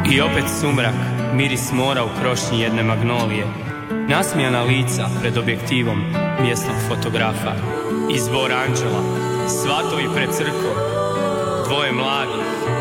I opet sumrak, miris mora u krošnji jedne magnolije, nasmijana lica pred objektivom mjesnog fotografa, i zbor anđela, svatovi pred crkvom, dvoje mladih,